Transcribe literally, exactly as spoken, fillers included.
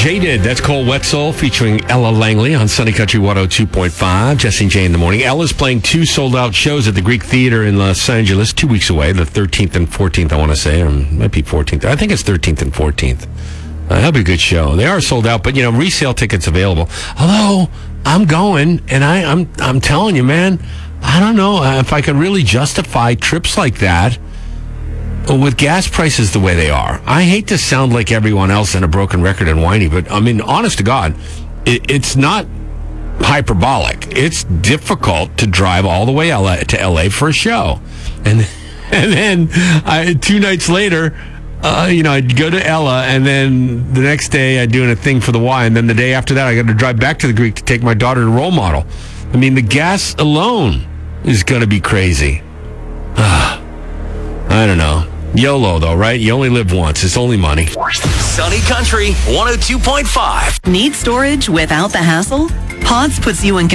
Jaded, that's Cole Wetzel featuring Ella Langley on Sunny Country one oh two point five. Jesse and Jay in the morning. Ella's playing two sold-out shows at the Greek Theater in Los Angeles two weeks away, the thirteenth and fourteenth, I want to say, or it might be fourteenth. I think it's thirteenth and fourteenth. Uh, that'll be a good show. They are sold out, but, you know, resale tickets available. Although, I'm going, and I, I'm, I'm telling you, man, I don't know if I could really justify trips like that with gas prices the way they are. I hate to sound like everyone else in a broken record and whiny, but I mean, honest to God, it, it's not hyperbolic. It's difficult to drive all the way to L A for a show. And, and then I, two nights later, uh, you know, I'd go to Ella, and then the next day I'd do a thing for the Y, and then the day after that I got to drive back to the Greek to take my daughter to Role Model. I mean, the gas alone is going to be crazy. Uh, I don't know. YOLO, though, right? You only live once. It's only money. Sunny Country one oh two point five. Need storage without the hassle? Pods puts you in